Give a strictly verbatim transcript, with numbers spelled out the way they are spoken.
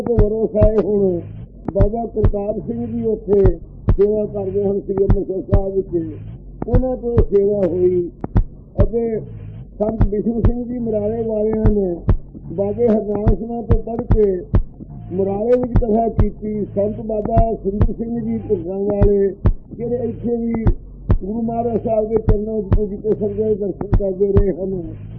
ਭਰੋਸਾ ਹੈ। ਹੁਣ ਬਾਬਾ ਕਰਤਾਰ ਸਿੰਘ ਜੀ ਉੱਥੇ ਸੇਵਾ ਕਰਦੇ ਹਨ ਸ੍ਰੀ ਅੰਮ੍ਰਿਤਸਰ ਸਾਹਿਬ ਵਿੱਚ, ਉਹਨਾਂ ਤੋਂ ਸੇਵਾ ਹੋਈ। ਅਤੇ ਸੰਤ ਬਿਸ਼ਨ ਸਿੰਘ ਜੀ ਮਰਾਲੇ ਵਾਲਿਆਂ ਨੇ ਬਾਬੇ ਹਰਨਾਮ ਸਿੰਘਾਂ ਤੋਂ ਪੜ੍ਹ ਕੇ ਮਰਾਲੇ ਵਿੱਚ ਕਥਾ ਕੀਤੀ। ਸੰਤ ਬਾਬਾ ਸੁੰਦਰ ਸਿੰਘ ਜੀ ਢਿੱਡਾਂ ਵਾਲੇ ਜਿਹੜੇ ਇੱਥੇ ਵੀ ਗੁਰੂ ਮਹਾਰਾਜ ਸਾਹਿਬ ਦੇ ਚਰਨਾਂ ਵਿੱਚ ਪੂਜ ਕੇ ਸਰਦੇ ਦਰਸ਼ਨ ਕਰਦੇ ਰਹੇ ਹਨ।